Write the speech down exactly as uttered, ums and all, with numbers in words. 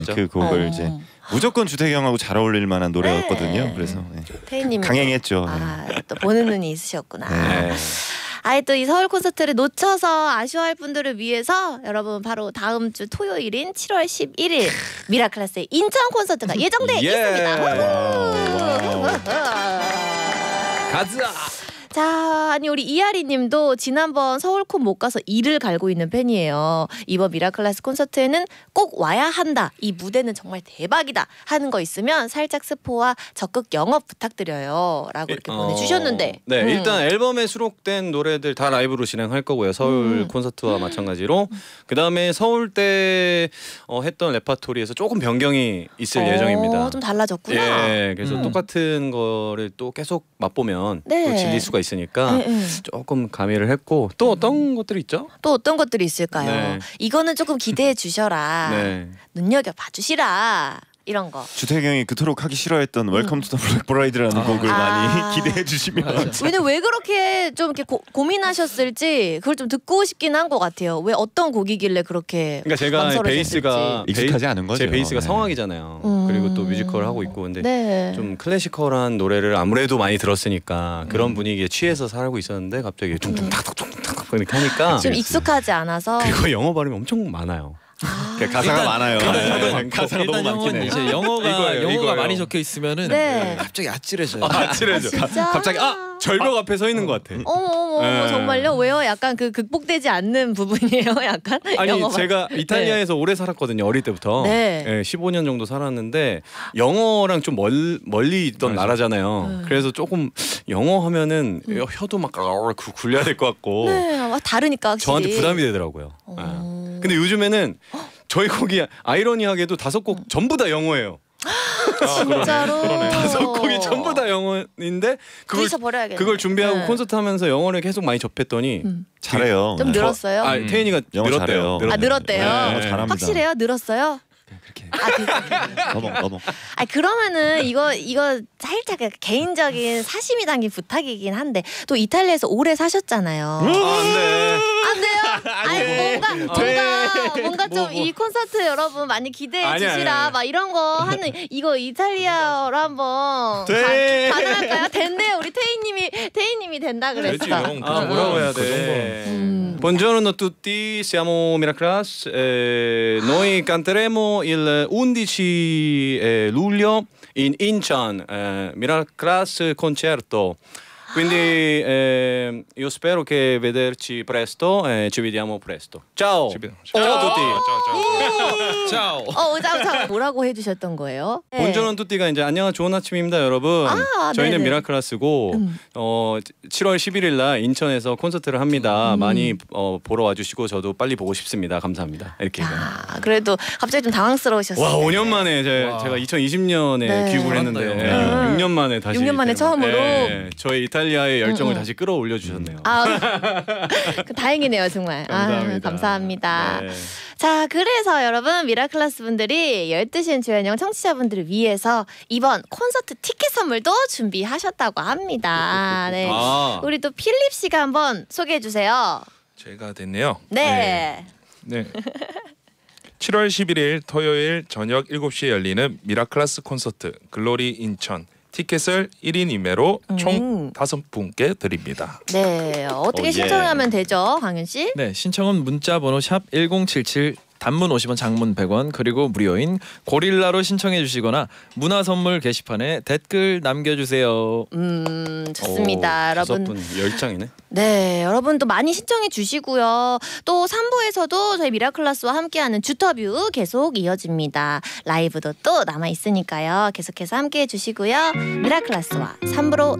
그 곡을 어. 이제 무조건 주태경하고 잘 어울릴 만한 노래였거든요. 네. 그래서 네. 태희님 강행했죠. 아, 또 보는 눈이 있으셨구나. 네. 아예 또 이 서울 콘서트를 놓쳐서 아쉬워할 분들을 위해서 여러분 바로 다음 주 토요일인 칠월 십일일 미라클라스의 인천 콘서트가 예정돼 예. 있습니다. 가자. 자, 아니 우리 이하리님도 지난번 서울콘 못 가서 이를 갈고 있는 팬이에요. 이번 미라클라스 콘서트에는 꼭 와야 한다. 이 무대는 정말 대박이다. 하는 거 있으면 살짝 스포와 적극 영업 부탁드려요. 라고 이렇게 어, 보내주셨는데. 네, 음. 일단 앨범에 수록된 노래들 다 라이브로 진행할 거고요. 서울 음. 콘서트와 마찬가지로. 그 다음에 서울 때 어, 했던 레파토리에서 조금 변경이 있을 어, 예정입니다. 좀 달라졌구나. 예, 그래서 음. 똑같은 거를 또 계속 맛보면 네. 또 질릴 수가 있으니까 네, 네. 조금 가미를 했고 또 어떤 것들이 있죠? 또 어떤 것들이 있을까요? 네. 이거는 조금 기대해 주셔라. 네. 눈여겨 봐주시라. 이런 거. 주태경이 그토록 하기 싫어했던 웰컴 투 더 블랙 브라이드라는 아. 곡을 아. 많이 기대해 주시면 왜냐면 왜 그렇게 좀 이렇게 고, 고민하셨을지 그걸 좀 듣고 싶긴 한 것 같아요. 왜 어떤 곡이길래 그렇게 그러니까 제가 망설여졌을지. 베이스가 익숙하지 않은 거죠. 제 베이스가 네. 성악이잖아요. 음. 그리고 또 뮤지컬을 하고 있고 근데 네. 좀 클래시컬한 노래를 아무래도 많이 들었으니까 그런 분위기에 취해서 살고 있었는데 갑자기 퉁퉁탁탁 퉁퉁탁탁 이렇게 하니까 좀 익숙하지 않아서. 그리고 영어 발음이 엄청 많아요. 아. 그러니까 가사가 일단 많아요. 네, 가사가 일단 너무 많긴 형은 해요. 이제 영어가 이거예요, 영어가 이거예요. 많이 적혀 있으면은 네. 갑자기 아찔해져요. 아찔해져. 아, 진짜? 갑자기 아 절벽 앞에 서 있는 것 같아. 어머 어머 어머 네. 정말요? 왜요? 약간 그 극복되지 않는 부분이에요. 약간 아니 영어가. 제가 이탈리아에서 오래 살았거든요. 어릴 때부터. 네. 예, 십오 년 정도 살았는데 영어랑 좀 멀, 멀리 있던 맞아. 나라잖아요. 네. 그래서 조금 영어 하면은 혀도 막 구- 굴려야 될 것 같고 네, 와, 다르니까 확실히. 저한테 부담이 되더라고요. 어. 예. 근데 요즘에는 저희 곡이 아이러니하게도 다섯 곡 전부 다 영어예요. 진짜로. 다섯 곡이 전부 다 영어인데 그걸 버려야겠네. 그걸 준비하고 네. 콘서트 하면서 영어를 계속 많이 접했더니 음. 잘해요. 좀 네. 늘었어요? 아 음. 태인이가 영어 늘었대요. 잘해요. 아 늘었대요. 네. 영어 잘합니다. 확실해요? 늘었어요? 그렇게 아, 그, 넘어 넘어. 아 그러면은 이거 이거 살짝 개인적인 사심이 담긴 부탁이긴 한데 또 이탈리아에서 오래 사셨잖아요. 아, 네. 안 돼요? 아니 뭔가 뭔가 뭔가 뭐, 좀 이 콘서트 여러분 많이 기대해 아니, 주시라 아니, 아니. 막 이런 거 하는 이거 이탈리아어로 한번 돼. 가, 가능할까요? 된대요. 우리 태희님이 태희님이 된다 그랬어. 되지, 형. 아 뭐라고 해야 그 돼? 음. Buongiorno tutti, siamo Miraclass. Eh, noi canteremo il undici eh, luglio in Incheon, eh, Miraclass concerto. Quindi eh, io spero che vederci presto e ci vediamo presto. Ciao. Ciao a tutti. 자, 어, 자, 자, 뭐라고 해주셨던 거예요? 네. 본전원 뚜띠가 이제 안녕하 좋은 아침입니다 여러분. 아, 저희는 네네. 미라클라스고 음. 어, 칠월 십일일 날 인천에서 콘서트를 합니다. 음. 많이 어, 보러 와주시고 저도 빨리 보고 싶습니다. 감사합니다. 이렇게 얘기해요. 아, 그래도 갑자기 좀 당황스러우셨어요. 와 오 년 만에 제, 와. 제가 이천이십 년에 네. 귀국을 잘한다, 했는데 형. 음. 육 년 만에 다시 육 년 만에 이렇게, 처음으로? 네, 저희 이탈리아의 열정을 음, 음. 다시 끌어올려 주셨네요. 아, 그 다행이네요 정말. 감사합니다. 아, 감사합니다. 네. 자, 그래서 여러분 미라클라스 분들이 열두 시엔 조연영 청취자분들을 위해서 이번 콘서트 티켓 선물도 준비하셨다고 합니다. 네. 아. 우리 또 필립 씨가 한번 소개해 주세요. 제가 됐네요. 네. 네. 칠월 십일일 토요일 저녁 일곱 시에 열리는 미라클라스 콘서트 글로리 인천 티켓을 일 인 이 매로 총 음. 다섯 분께 드립니다. 네. 어떻게 오, 예. 신청하면 되죠, 강윤 씨? 네, 신청은 문자 번호 샵 일공칠칠 단문 오십 원 장문 백 원 그리고 무료인 고릴라로 신청해 주시거나 문화 선물 게시판에 댓글 남겨 주세요. 음, 좋습니다. 오, 다섯 여러분. 분 열 장이네. 네, 여러분도 많이 신청해 주시고요. 또 삼 부에서도 저희 미라클라스와 함께하는 주터뷰 계속 이어집니다. 라이브도 또 남아 있으니까요. 계속해서 함께해 주시고요. 미라클라스와 삼 부로